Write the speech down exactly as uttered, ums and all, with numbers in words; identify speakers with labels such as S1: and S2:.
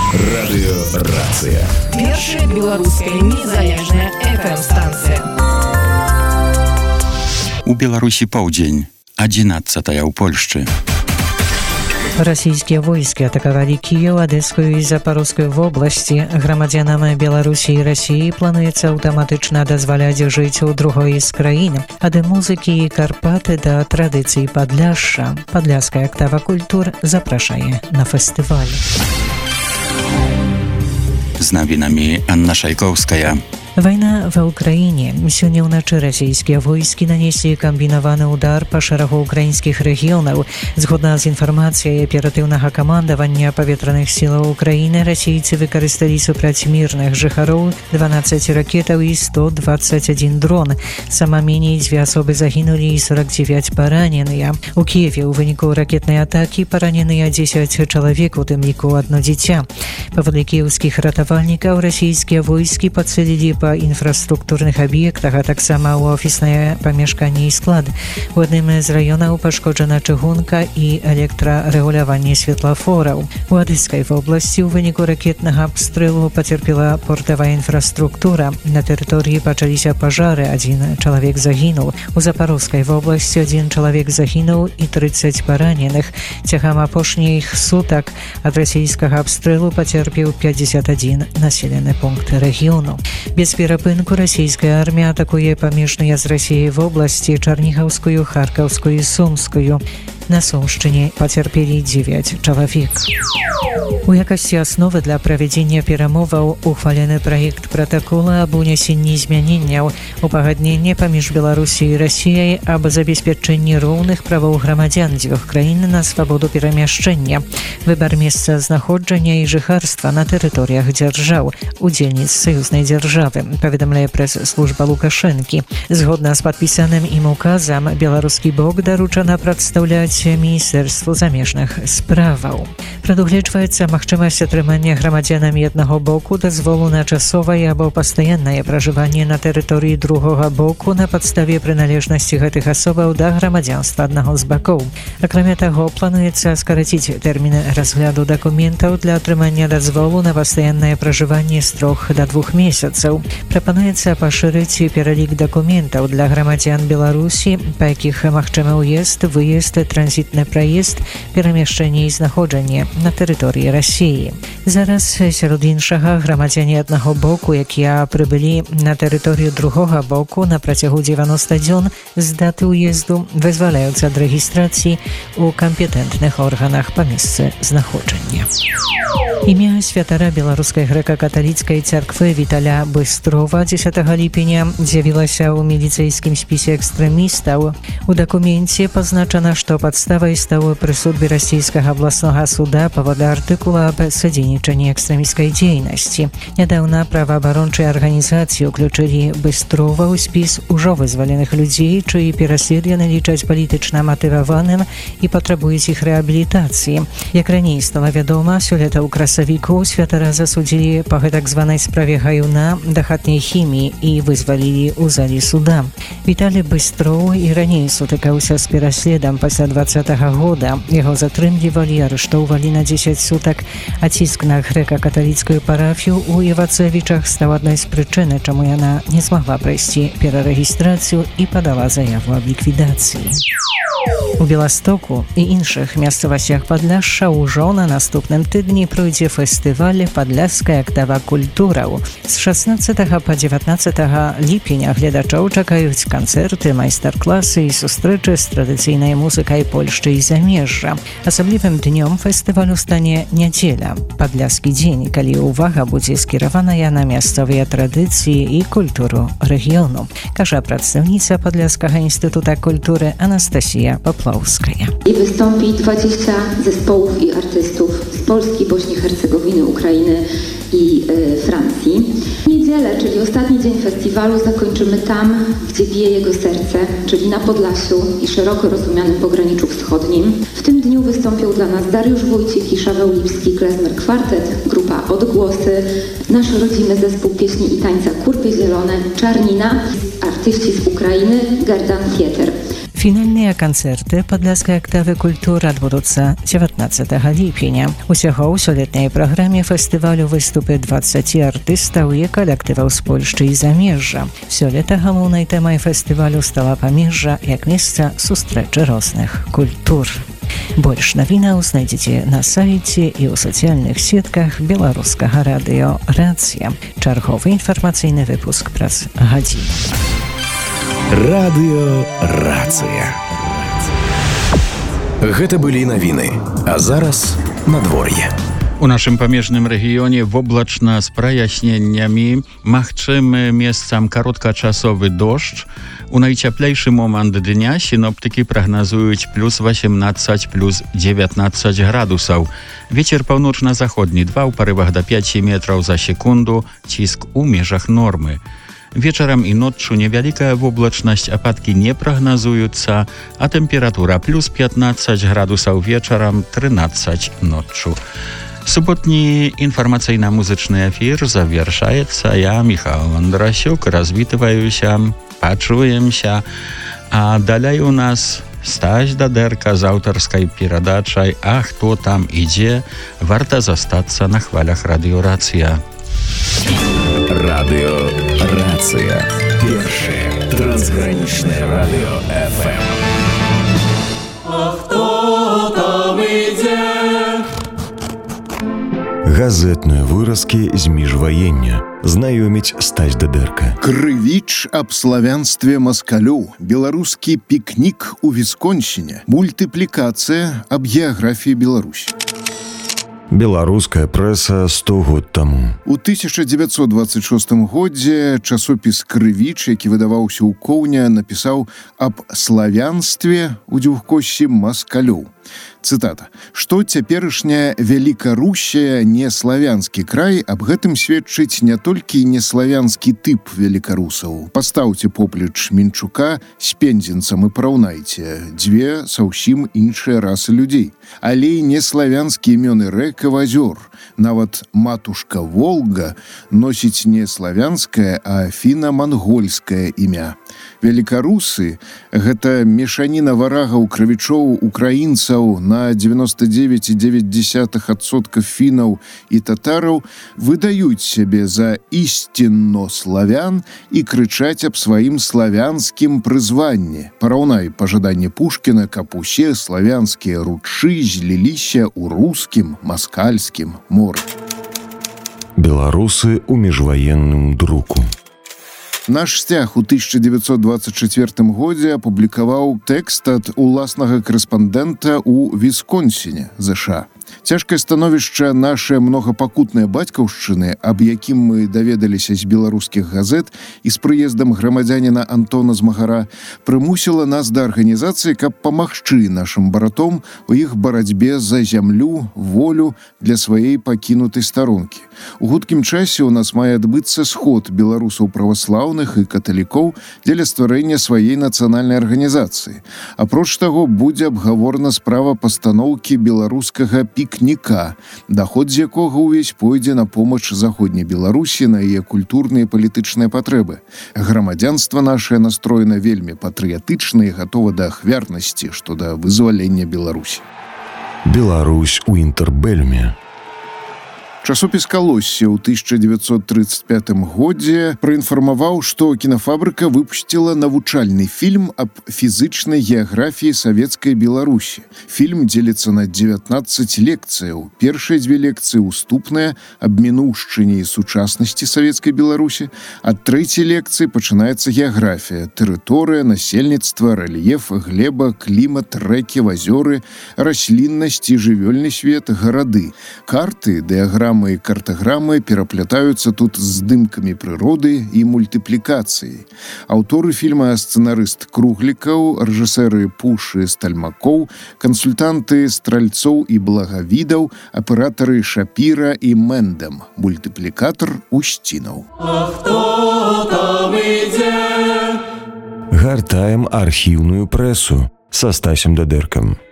S1: Радыёрацыя.
S2: Першая беларуская незалежная эф эм-станцыя.
S3: У Беларусі паўдзень, адзінаццатая ў Польшчы.
S4: Российские войски атаковали Киев, Одесскую и Запорожскую в области. Громадянам Беларуси и России плануется автоматично дозволять жить у другой из краин. От музыки и Карпаты до традиций Подляшша. Подляская октава культур запрашае на фестиваль.
S3: З навінамі Анна Шайкowska.
S4: Wojna w Ukrainie. Сегодня уночі российские войски нанесли комбинованный удар по шерагу украинских регионов. Згодна з інфармацыяй аператыўнага камандавання паветраных сілаў Украіны, расійцы выкарысталі супраць мірных жыхароў дванаццаць ракетаў і сто двадцать один дрон. Сама меней дзве асобы загінулі і сорок девять параненыя. У Киеве ў выніку ракетнай атакі параненыя дзесяць чалавек, у тым ліку адно дзіця. Паводле кіеўскіх ратавальнікаў, расійскія войскі пацэлілі па інфраструктурных аб'ектах, а таксама ў офіснае памяшканне і склад. У адным з раёнаў пашкоджана чыгунка і электрарэгуляванне светлафораў. У Одесскай вобласці ў выніку ракетнага абстрэлу пацерпела портавая інфраструктура. На тэрыторыі пачаліся пажары, адзін чалавек загінуў. У Запорожскай вобласці адзін чалавек загінуў і тридцать параненых. Цягам апошніх сутак ад расійскага абстрэлу пацерпеў пятьдесят один населены пункт рэгіёну. Без перапынку расійская армія атакуе памежныя з Расіяй вобласці Чарнігаўскую, Харкаўскую і Сумскую. На Сумшчыне пацярпелі дзевяць чалавек. У якасці асновы для правядзення перамоваў ухвалены праект пратакола аб унясенні змяненняў у пагадненне паміж Беларусі і Расіяй аб забеспячэнні роўных правоў грамадзян дзвюх краін на свабоду перамяшчэння, выбар месца знаходжання і жыхарства на тэрыторыях дзяржаў, удзельніц саюзнай дзяржавы, паведамляе прэс-служба Лукашэнкі. Згодна з падпісаным ім указам, беларускі бок даручана прадстаўляць Міністэрству замежных справаў. Прадугледжваецца магчымасць атрымання грамадзянамі аднаго боку дазволу на часовае або пастаяннае пражыванне на тэрыторыі другога боку на падставе прыналежнасці гэтых асобаў да грамадзянства аднаго з бакоў. Акрамя таго, плануецца скараціць тэрміны разгляду дакументаў для атрымання дазволу на пастаяннае пражыванне з трох да двух месяцаў. Прапануецца пашырыць пералік дакументаў для грамадзян Беларусі, па якіх магчымы ўезд, выезд, транзітны праезд, перамяшчэнне і знаходжанне на тэрыторыі Расіі. Зараз, сярод іншага, грамадзяне аднаго боку, якія прыбылі на тэрыторыю другога боку на працягу дзевяноста дзён з даты ўезду, вызваляюцца ад рэгістрацыі ў кампетэнтных органах па месцы знаходжання. Імя святара беларускай грэка-каталіцкай царквы Віталя Быстрова дзесятага ліпеня з'явілася ў міліцэйскім спісе экстрэмістаў. У дакуменце пазначана, што падставай стаў прысуд расійскага абласнога суда паводле артыкула аб садзейнічанні экстрэмісцкай дзейнасці. Нядаўна праваабарончыя арганізацыі ўключылі Быстрова ў спіс ужо вызваленых людзей, чыі пераследаванне лічаць палітычна матываваным і патрабуюць іх рэабілітацыі. Як раней стала вядома, сёлета ў красавіку святара засудзілі па гэтак званай справе Гаюна да хатняй хіміі і вызвалілі ў залі суда. Віталі Быстроў і раней сутыкаўся з пераследам пасля двадцатага года. Яго затрымлівалі, арыштоўвалі на дзесяць сутак, а ціск на грэка-каталіцкую парафію ў Івацэвічах стаў адной з прычыны, чаму яна не змагла прайсці перарэгістрацыю і падала заяву аб ліквідацыі. У Беластоку і іншых мясцовасцях Падляшша ўжо на наступным тыдні пройдзе фестываль «Падляская октава культураў». З шаснаццатага па дзевятнаццатага ліпеня гледачоў чакаюць канцэрты, майстар-класы і сустрэчы з традыцыйнай музыкай Польшчы і замежжа. Асаблівым днём фестывалю стане нядзеля, падляскі дзень, калі ўвага будзе скіраваная на мясцовыя традыцыі і культуру рэгіёну, кажа прадстаўніца Падляскага інстытута культуры Анастасія Поплавская.
S5: I wystąpi dwadzieścia zespołów i artystów z Polski, Bośni, Hercegowiny, Ukrainy i y, Francji. W niedzielę, czyli ostatni dzień festiwalu, zakończymy tam, gdzie bije jego serce, czyli na Podlasiu i szeroko rozumianym pograniczu wschodnim. W tym dniu wystąpią dla nas Dariusz Wójcik i Szaweł Lipski, Klezmer Kwartet, grupa Odgłosy, nasz rodzimy zespół pieśni i tańca Kurpie Zielone, Czarnina, artyści z Ukrainy, Gerdan Pieter.
S4: Фінальныя канцэрты падляскай актавы культуры адбудуцца дзевятнаццатага ліпеня. Усяго ў сёлетняй праграме фестывалю выступы дваццаці артыстаў і калектываў з Польшчы і замежжа. Сёлета галоўнай тэмай фестывалю стала памежжа як месца сустрэчы розных культур. Больш навінаў знайдзеце на сайце і ў сацыяльных сетках беларускага радыё «Рацыя». Чарговы інфармацыйны выпуск праз гадзіну.
S1: Радыё «Рацыя». Гэта былі навіны, а зараз надвор'е.
S3: У нашым памежным рэгіёне воблачна з праясненнямі, магчымы месцам кароткачасовы дождж. У найцяплейшы момант дня сіноптыкі прагназуюць плюс васемнаццаць, плюс дзевятнаццаць градусаў. Вецер паўночна-заходні два ў парывах да пяці метраў за секунду, ціск у межах нормы. Вечарам і ноччу невялікая воблачнасць, ападкі не прагназуюцца, а тэмпература плюс пятнаццаць градусаў вечарам, трынаццаць ноччу. Суботні інфармацыйна-музычны эфір завяршаецца. Я, Міхал Андрасюк, развітваюся, пачуемся. А далей у нас Стась Дадэрка з аўтарскай перадачай «А хто там ідзе?» Варта застацца на хвалях радыё «Рацыя».
S1: Радыё «Рацыя». Першае трансгранічнае радыё эф эм.
S6: А хто там ідзе?
S7: Газетныя выразкі з міжваення. Знаёміць Стась Дадэрка.
S8: Крывіч аб славянстве маскалёў. Беларускі пікнік у Вісконсіне. Мультыплікацыя аб геаграфіі Беларусі.
S7: Беларуская прэса сто год таму.
S8: У тысяча дзевяцьсот дваццаць шостым годзе часопіс «Крывіч», які выдаваўся ў Коўня, напісаў аб славянстве у дзюхкосці маскалёў. Цытата. «Што цяперашняя Велікарусія не славянскі край, аб гэтым сведчыць не толькі неславянскі тып велікарусаў. Пастаўце поплеч Мінчука з пензенцам і параўнайце. Дзве зусім іншыя расы людзей. Але і неславянскія імёны рэк і азёр. Нават матушка Волга носіць не славянскае, а фіна-мангольскае імя. Велікарусы – гэта мешаніна варагаў, крывічоў, украінцаў, на дзевяносто девять і дзевяць дзесятых адсотка фінаў і татараў выдаюць сябе за ісцінно славян і крычаць аб сваім славянскім прызванні. Параўнай пажаданне Пушкіна, каб усе славянскія ручы зліліся ў рускім, маскальскім моры.
S7: Беларусы ў міжваенным друку.
S8: Наш сцяг у тысяча дзевяцьсот дваццаць чацвёртым годзе апублікаваў тэкст ад уласнага корэспандэнта ў Вісконсіне, ЗША. Цяжкае становішча нашай многапакутнай бацькаўшчыны, аб якім мы даведаліся з беларускіх газет і з прыездам грамадзяніна Антона Змагара, прымусіла нас да арганізацыі, каб памагчы нашым братом у іх барацьбе за зямлю, волю для сваёй пакінутай старонкі. У хуткім часе ў нас мае адбыцца сход беларусаў праваслаўных і каталікоў дзеля стварэння сваёй нацыянальнай арганізацыі. Апроч таго, будзе абгаворана справа пастаноўкі беларускага пікніка, даход з якога ўвесь пойдзе на помач заходняй Беларусі на яе культурныя і палітычныя патрэбы. Грамадзянства нашае настроена вельмі патрыятычна і гатова да ахвярнасці, што да вызвалення Беларусі.
S7: Беларусь у інтэрбэльме.
S8: Часопіс «Калоссе» ў тысяча дзевяцьсот трыццаць пятым годзе праінфармаваў, што кінафабрыка выпусціла навучальны фільм аб фізычнай геаграфіі савецкай Беларусі. Фільм дзеліцца на дзевятнаццаць лекцыяў. Першыя дзве лекцыі уступныя аб мінуўшчыне і сучаснасці савецкай Беларусі. Ад трэцяй лекцыі пачынаецца геаграфія, тэрыторыя, насельніцтва, рэльеф, глеба, клімат, рэкі, азёры, расліннасць і жывёльны свет, гарады. Карты, дыяграмы і картаграмы пераплятаюцца тут з здымкамі прыроды і мультыплікацыяй. Аўторы фільма сцэнарыст Круглікаў, рэжысэры Пушы, Стальмакоў, кансультанты Стральцоў і Благавідаў, аператары Шапіра і Мэндам, мультыплікатар Усцінаў.
S6: А хто там ідзе?
S7: Гартаем архіўную прэсу са Стасем Дадэркам.